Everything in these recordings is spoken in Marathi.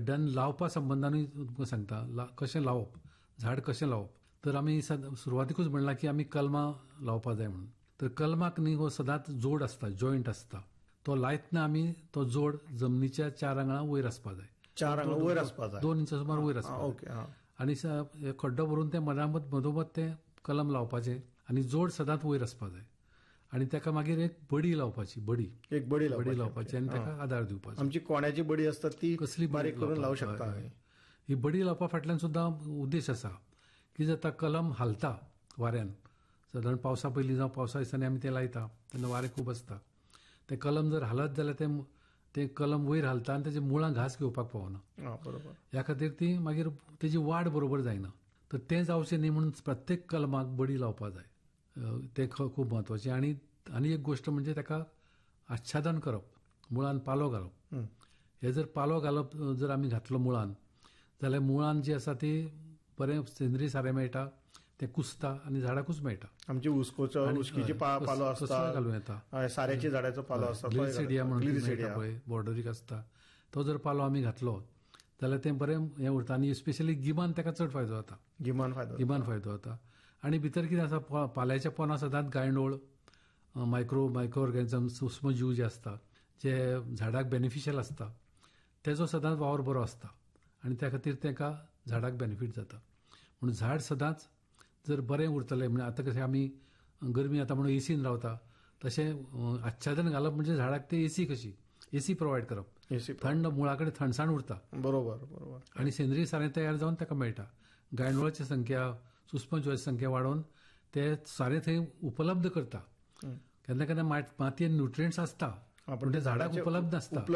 खड्ड्यान लावपा संबंधानूय तुमकां सांगता कशें लावप, झाड कशें लावप. तर आमी सुरवातीकूच म्हणलां की आमी कलमां लावपा जाय म्हणून. तर कलमाक न्ही हो सदांच जोड आसता, जॉयंट आसता. तो लायतना आमी तो जोड जमनीच्या 4 आंगळा वयर आसपा जाय. 4 आंगळा वयर आसपा जाय. 2 इंच सुमार वयर आसपा जाय. आनी खड्डो भरून ते मधोमध ते कलम लावपाचे आनी जोड सदांच वयर आसपा जाय. आनी ताका मागीर एक बडी लावपाची, बडी लावपाची आनी ताका आदार दिवपाचो. आमची कोण्याची बडी आसता ती कसली बारीक करून लावू शकता. ही बडी लावपा फाटल्यान सुद्दां उद्देश आसा. की जाता कलम हालता वाऱ्यान, सादारण पावसा पयलीं जावं पावसा दिसांनी आमी ते लायता तेन्ना वारें खूब आसता. ते कलम जर हालत जाल्यार ते कलम वयर हालता आनी ताच्या मुळां घास घेवपाक पावना. बरोबर. ह्या खातीर ती मागीर तेजी वाड बरोबर जायना. तर तें जावचें न्ही म्हणून प्रत्येक कलमाक बडी लावपा जाय. ते खूब म्हत्वाचें. आनी एक गोश्ट म्हणजे ताका आच्छादन करप, मुळान पालो घालप. हे जर पालो घालप जर आमी घातलो मुळान जाल्यार मुळान जी आसा ती बरें सेंद्रीय सारें मेळटा, ते कुसता आनी झाडाकूच मेळटा. आमची उस्कीची पालो आसता, घालूं येता, साऱ्याच्या झाडाचो पालो आसता, ग्लिसिडिया म्हणून पळय बॉर्डरीक आसता, तो जर पालो आमी घातलो जाल्यार तें बरें हें उरता. आनी स्पेशली गिमान ताका चड फायदो जाता. गिमान फायदो जाता. आनी भितर कितें आसा, पाल्याच्या पोंदा सदांच गांयडोळ, मायक्रो ऑर्गॅनिझम, सूक्ष्म जीव जे आसता जे झाडाक बेनिफिशियल आसता तेजो सदांच वावर बरो आसता. आनी त्या खातीर ताका झाडाक बेनिफीट जाता. म्हणून झाड सदांच जर बरें उरतलें, म्हणजे आतां कशें आमी गरमी आता म्हणून एसीन रावता तशें आच्छादन घालप म्हणजे झाडाक ते एसी प्रोवायड करप. थंड मुळा कडेन थंडसाण उरता. बरोबर. आनी सेंद्रीय सारें तयार जावन ताका मेळटा. गांयडोळाची संख्या, सूक्ष्म जीवाची संख्या वाडोवन ते सारें थंय उपलब्ध करता. केन्ना केन्ना मातयेन न्युट्रियंट्स आसता पूण ते झाडाक उपलब्ध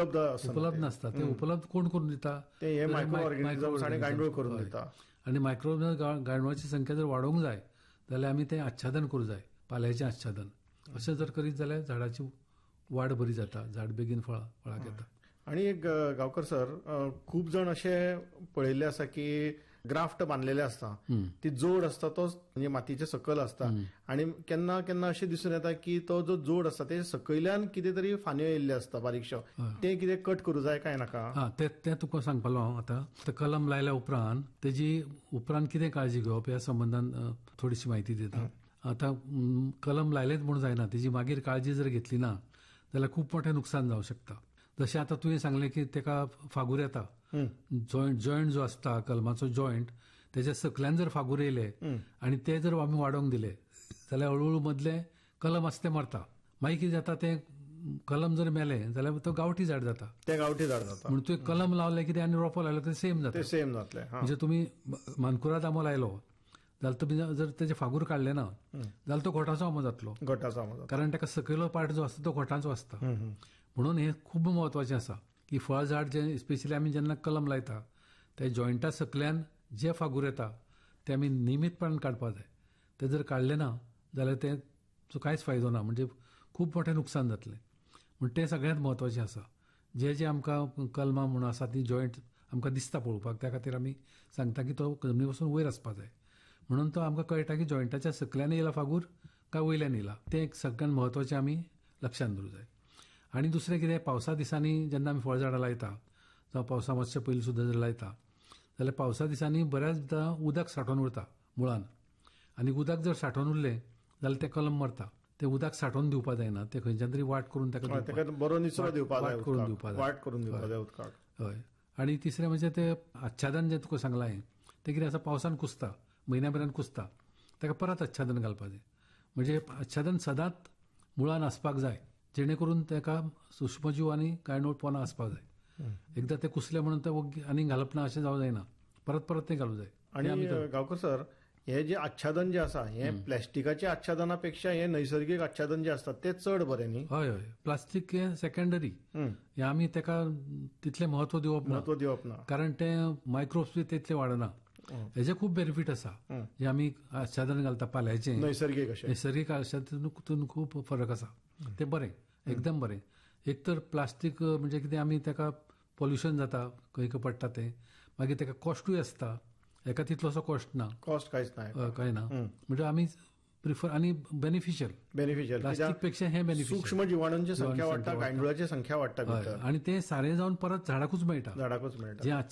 नासता. ते उपलब्ध कोण करून दिता? ते मायक्रो ऑर्गॅनिझम्स आनी गांयडोळ करून दिता. आनी मायक्रो गांयडोळाची संख्या जर वाडोवंक जाय जाल्यार आमी तें आच्छादन करूं जाय, पाल्याचें आच्छादन. अशें जर करीत जाल्यार झाडाची वाड बरी जाता, झाड बेगीन फळाक येता. आणि एक गांवकर सर, खूब जण अशें पळयल्ले आसा की ग्राफ्ट बांदलेले आसता, ती जोड आसता तो म्हणजे मातयेच्या सकयल आसता. आनी केन्ना केन्ना अशें दिसून येता की तो जो जोड आसता ते सकयल्यान कितें तरी फांन्यो येयल्ले आसता बारीकश्यो, ते कितें कट करूं जाय काय नाका? तें तुका सांगपालो हांव आतां. कलम लायल्या उपरांत तेजी उपरांत कितें काळजी घेवप ह्या संबंधान थोडीशी म्हायती दिता. आतां कलम लायलेच म्हणून जायना, तेजी मागीर काळजी जर घेतली ना जाल्यार खूब मोठें नुकसान जावंक शकता. जशें आतां तुवें सांगलें की ताका फागूर येता, जॉयंट जो आसता कलमाचो जॉयंट, तेच्या सकल्यान जर फागूर येयले आनी ते जर आमी वाडोवंक दिले जाल्यार हळूहळू मदले कलम आसता ते मरता. मागीर कितें जाता, ते कलम जर मेले जाल्यार तो गांवठी झाड जाता. म्हणून तुवें कलम लावले कितें आनी रोंपो लायलो ते सेम जातलें. म्हणजे तुमी मानकुराद आंबो लायलो जाल्यार तुमी जर तेजे फागूर काडले ना जाल्यार तो घोटाचो आंबो जातलो. कारण ताका सकयलो पार्ट जो आसता तो घोटांचो आसता. म्हणून हें खूब म्हत्वाचें आसा की फळ झाड जे स्पेशली आमी जेन्ना कलम लायता त्या जॉयंटा सकल्यान जे फागूर येता ते आमी नियमीतपणान काडपा जाय. ते जर काडले ना जाल्यार तेचो कांयच फायदो ना, म्हणजे खूब मोठें नुकसान जातलें. म्हणून तें सगळ्यांत म्हत्वाचें आसा. जे आमकां कलमां म्हणून आसा ती जॉयंट आमकां दिसता पळोवपाक, त्या खातीर आमी सांगता की तो जमनी पासून वयर आसपा जाय. म्हणून तो आमकां कळटा की जॉयंटाच्या सकल्यान येयला फागूर काय वयल्यान येयला. तें एक सगळ्यांत म्हत्वाचें आमी लक्षांत दवरूं जाय. आनी दुसरें कितें, पावसा दिसांनी जेन्ना आमी फळझाडां लायता जावं पावसा मातशे पयलीं सुद्दां जर लायता जाल्यार पावसा दिसांनी बऱ्याचदा उदक सांठोवन उरता मुळान. आनी उदक जर सांठोवन उरलें जाल्यार तें कलम मरता. तें उदक सांठोवन दिवपा जायना, तें खंयच्यान तरी वाट करून ताका बरो निचरो दिवपा जाय. हय. आनी तिसरें म्हणजे तें आच्छादन जें तुका सांगलां हांवें, तें कितें आसा, पावसान कुसता, म्हयन्याभरान कुसता, ताका परत आच्छादन घालपा जाय. म्हणजे आच्छादन सदांच मुळान आसपाक जाय, जेणे करून ताका सूक्ष्मजीव आनी गांयडोळ पोंदा आसपाक जाय. एकदां ते कुसले म्हणून ते आनी घालप ना अशें जावं जायना, परत परत तें घालूं जाय. आनी गांवकर सर, हे जे आच्छादन जे आसा हें प्लॅस्टिकाच्या आच्छादना पेक्षा हे नैसर्गिक आच्छादन जे आसतात ते चड बरें न्ही? हय हय. प्लास्टीक हें सेकंडरी, हे आमी ताका तितलें म्हत्व दिवप ना. कारण तें मायक्रोब्स बी तितले वाडना. हेजे खूब बेनिफीट आसा जे आमी आच्छादन घालता पाल्याचें, नैसर्गिक आच्छादनातून खूब फरक आसा. तें बरें, एकदम बरें. एक तर प्लास्टीक म्हणजे कितें, आमी ताका पॉल्युशन जाता, खंय पडटा तें, मागीर ताका कॉस्टूय आसता. हेका तितलोसो कॉस्ट ना, कांय ना. म्हणजे आमी प्रिफर आनी बेनिफिशियल प्लास्टीक पेक्षा हें बेनिफिशियल. सूक्ष्म जिवाणूंची संख्या वाडटा, गांयडोळाची संख्या वाडटा आनी तें सारें जावन परत झाडाकूच मेळटा. जें